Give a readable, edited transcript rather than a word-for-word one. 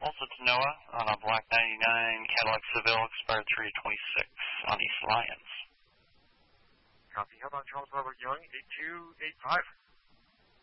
Also to Noah on a black 99 Cadillac Seville, expired 326 on East Lyons. Copy. How about Charles Robert Young, 8285?